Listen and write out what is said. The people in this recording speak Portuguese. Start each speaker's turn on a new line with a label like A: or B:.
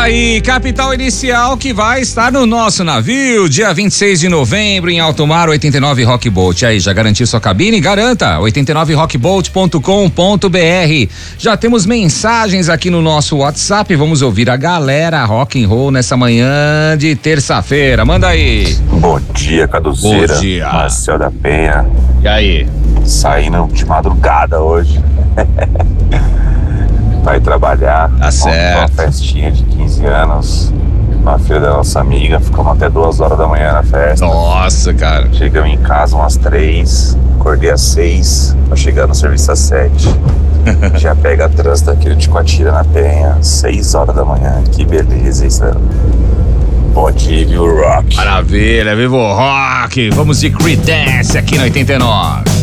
A: aí, Capital Inicial que vai estar no nosso navio, dia 26 de novembro em alto mar, 89 Rockboat. Aí, já garantiu sua cabine? Garanta, 89rockboat.com.br. Já temos mensagens aqui no nosso WhatsApp, vamos ouvir a galera rock and roll nessa manhã de terça-feira. Manda aí.
B: Bom dia, Caduzeira.
A: Bom dia.
B: Marcel da Penha.
A: E aí?
B: Saindo de madrugada hoje. Vai trabalhar.
A: Tá certo.
B: Uma festinha de 15 anos. Uma filha da nossa amiga. Ficamos até 2 horas da manhã na festa.
A: Nossa, cara.
B: Chegamos em casa umas 3. Acordei às 6. Pra chegar no serviço às 7. Já pega trânsito aqui de Coatira na Penha. 6 horas da manhã. Que beleza isso, né? Bom dia, viu, Rock?
A: Maravilha, vivo Rock. Vamos de Creedence aqui no 89.